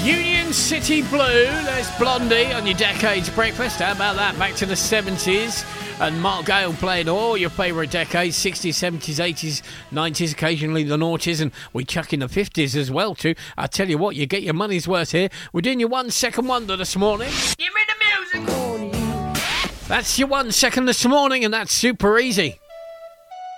Union City Blue, there's Blondie on your Decades Breakfast. How about that? Back to the 70s. And Mark Gale playing all your favourite decades, 60s, 70s, 80s, 90s, occasionally the noughties, and we chuck in the 50s as well too. I tell you what, you get your money's worth here. We're doing your 1 second wonder this morning. Give me the music! That's your 1 second this morning, and that's super easy.